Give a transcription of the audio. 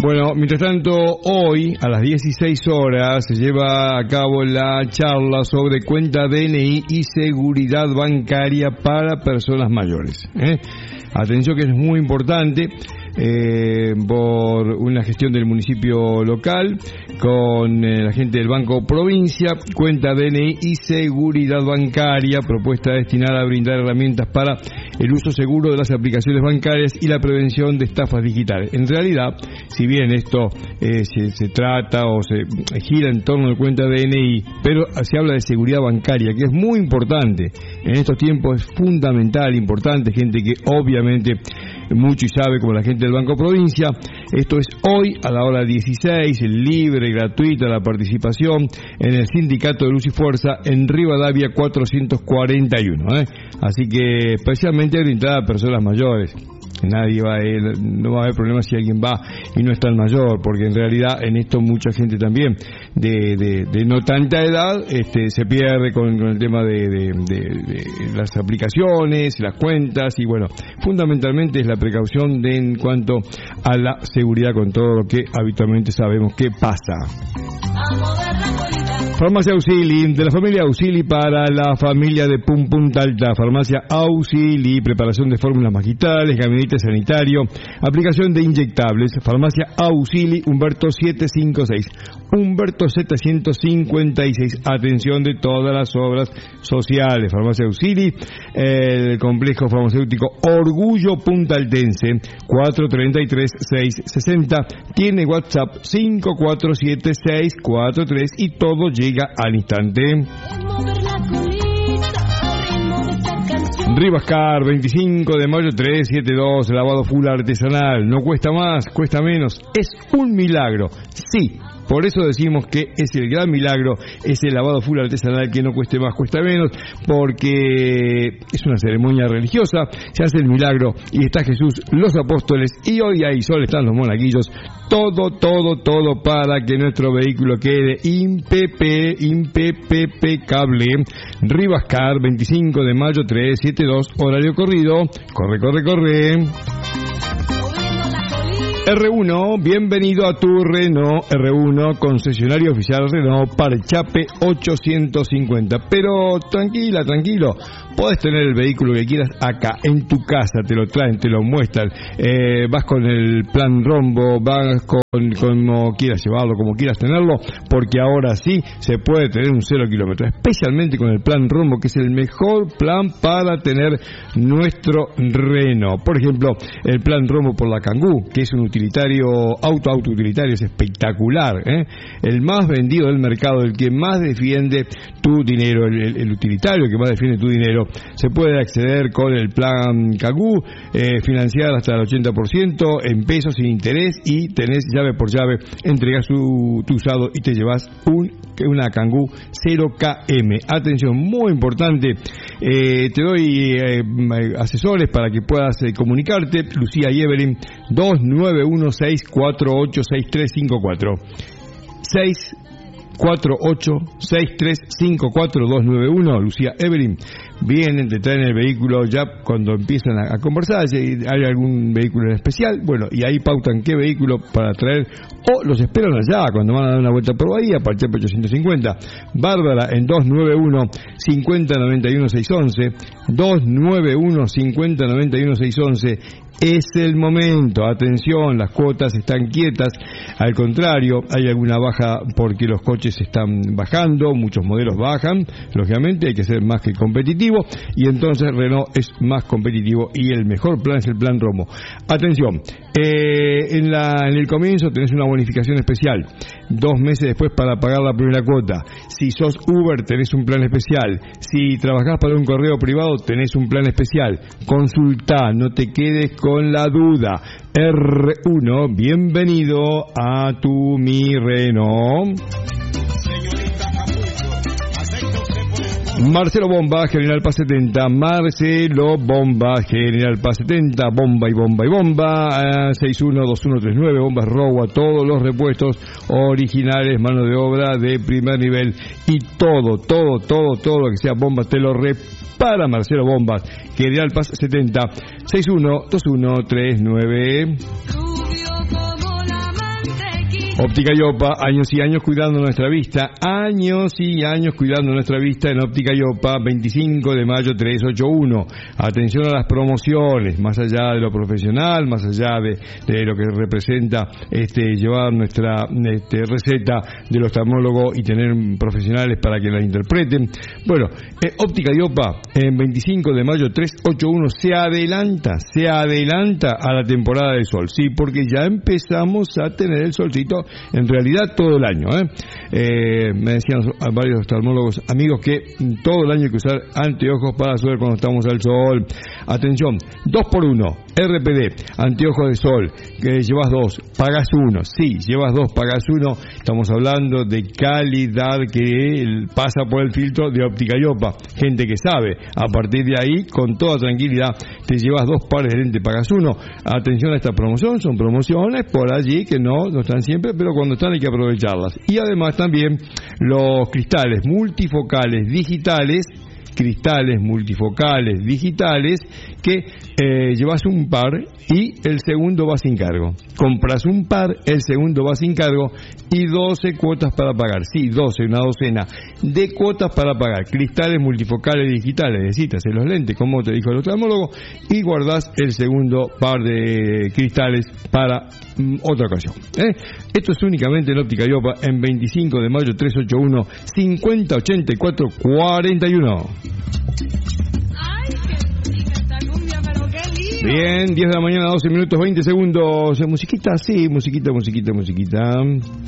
Bueno, mientras tanto, hoy a las 16 horas se lleva a cabo la charla sobre cuenta DNI y seguridad bancaria para personas mayores. Atención, que es muy importante. Por una gestión del municipio local con la gente del Banco Provincia, cuenta DNI y seguridad bancaria, propuesta destinada a brindar herramientas para el uso seguro de las aplicaciones bancarias y la prevención de estafas digitales. En realidad, si bien esto se trata o se gira en torno a cuenta DNI, pero se habla de seguridad bancaria, que es muy importante. En estos tiempos es fundamental, importante, gente que obviamente mucho y sabe, como la gente del Banco Provincia. Esto es hoy a la hora 16, libre, gratuita la participación en el Sindicato de Luz y Fuerza en Rivadavia 441. Así que especialmente orientada a personas mayores. Nadie va a ir, no va a haber problema si alguien va y no es tan mayor, porque en realidad en esto mucha gente también de no tanta edad se pierde con el tema de las aplicaciones, las cuentas, y bueno, fundamentalmente es la precaución en cuanto a la seguridad con todo lo que habitualmente sabemos que pasa. Farmacia Auxili, de la familia Auxili para la familia de Punta Alta. Farmacia Auxili, preparación de fórmulas magistrales, gabinete sanitario, aplicación de inyectables. Farmacia Auxili, Humberto 756. Humberto 756. Atención de todas las obras sociales. Farmacia Auxili, el complejo farmacéutico Orgullo Puntaltense, 433-660. Tiene WhatsApp 547643 y todo llega al instante. Rivascar, 25 de mayo 372, lavado full artesanal. No cuesta más, cuesta menos. Es un milagro. Sí. Por eso decimos que es el gran milagro, ese lavado full artesanal, que no cueste más, cuesta menos, porque es una ceremonia religiosa, se hace el milagro y está Jesús, los apóstoles, y hoy hay sol, están los monaguillos, todo para que nuestro vehículo quede impecable. Rivascar, 25 de mayo 372, horario corrido, corre. R1, bienvenido a tu Renault. R1, concesionario oficial Renault, Parchape 850. Pero tranquilo, podés tener el vehículo que quieras acá, en tu casa, te lo traen, te lo muestran. Vas con el plan Rombo, vas con como quieras llevarlo, como quieras tenerlo, porque ahora sí se puede tener un 0 kilómetro, especialmente con el plan Rombo, que es el mejor plan para tener nuestro Renault. Por ejemplo, el plan Rombo por la Kangoo, que es un utilitario, auto utilitario, es espectacular, el más vendido del mercado, el que más defiende tu dinero, el utilitario que más defiende tu dinero. Se puede acceder con el plan Kangoo, financiar hasta el 80% en pesos sin interés, y tenés llave por llave, entregás tu usado y te llevas una Kangoo 0KM. Atención, muy importante, te doy asesores para que puedas comunicarte. Lucía y Evelyn, 2916486354 648-6354-291. Lucía Evelyn, vienen, te traen el vehículo ya cuando empiezan a conversar, si hay algún vehículo en especial, bueno, y ahí pautan qué vehículo para traer, o los esperan allá cuando van a dar una vuelta por Bahía, para el Chepe 850. Bárbara en 291-5091-611, 291-5091-611. Es el momento, atención, las cuotas están quietas, al contrario, hay alguna baja porque los coches están bajando, muchos modelos bajan, lógicamente hay que ser más que competitivo, y entonces Renault es más competitivo, y el mejor plan es el plan Romo. Atención, en el comienzo tenés una bonificación especial, 2 meses después para pagar la primera cuota. Si sos Uber tenés un plan especial, si trabajás para un correo privado tenés un plan especial. Consultá, no te quedes con la duda. R1, bienvenido a tu mi Renault. Marcelo Bomba, General Paz 70. Marcelo Bomba, General Paz 70. Bomba y bomba y bomba. 612139. Bombas Rowa. Todos los repuestos originales, mano de obra de primer nivel. Y todo lo que sea bomba te lo repara Marcelo Bombas, General Paz 70. 612139. Óptica Iopa, años y años cuidando nuestra vista, años y años cuidando nuestra vista en Óptica Iopa, 25 de mayo 381. Atención a las promociones, más allá de lo profesional, más allá de lo que representa llevar nuestra receta del oftalmólogo y tener profesionales para que la interpreten. Bueno, Óptica Iopa en 25 de mayo 381 se adelanta a la temporada de sol, sí, porque ya empezamos a tener el solcito en realidad todo el año. Me decían varios oftalmólogos amigos que todo el año hay que usar anteojos para ver cuando estamos al sol. Atención, 2x1, RPD, anteojos de sol, que llevas 2, pagas 1, sí, llevas 2, pagas 1, estamos hablando de calidad que pasa por el filtro de Óptica Iopa, gente que sabe, a partir de ahí, con toda tranquilidad, te llevas 2 pares de lente, pagas 1. Atención a esta promoción, son promociones por allí que no están siempre, pero cuando están hay que aprovecharlas. Y además también los cristales multifocales digitales que llevas un par y el segundo va sin cargo. Compras un par, el segundo va sin cargo y 12 cuotas para pagar. Sí, 12, una docena de cuotas para pagar. Cristales multifocales digitales, necesitas en los lentes, como te dijo el oftalmólogo, y guardás el segundo par de cristales para otra ocasión. Esto es únicamente en Óptica Iopa en 25 de mayo 381 50 84 41. Bien, 10 de la mañana, 12 minutos, 20 segundos. Musiquita, sí, musiquita.